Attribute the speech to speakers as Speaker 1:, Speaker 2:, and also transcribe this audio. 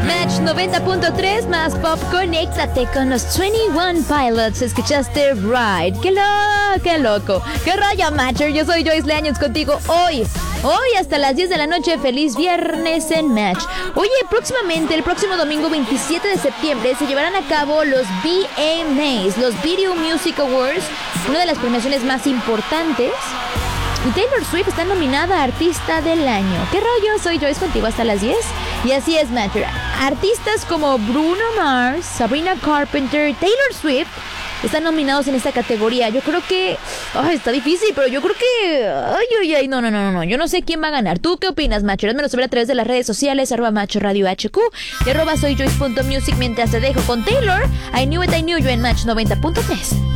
Speaker 1: Match 90.3 más pop, conéctate con los 21 Pilots. Escuchaste Ride. ¡Qué loco! ¡Qué rayo, Matcher! Yo soy Joyce Leaños contigo hoy hasta las 10 de la noche. Feliz viernes en Match. Oye, próximamente, el próximo domingo 27 de septiembre, se llevarán a cabo los VMAs, los Video Music Awards, una de las premiaciones más importantes. Y Taylor Swift está nominada a Artista del Año. ¿Qué rollo? Soy Joyce contigo hasta las 10. Y así es, Matcher. Artistas como Bruno Mars, Sabrina Carpenter, Taylor Swift están nominados en esta categoría. Yo creo que... está difícil, pero yo creo que... No. Yo no sé quién va a ganar. ¿Tú qué opinas, Matcher? Házmelo saber a través de las redes sociales, @Matcher Radio HQ y @soyjoyce.music. Mientras te dejo con Taylor, I Knew It, I Knew You en Match 90.3.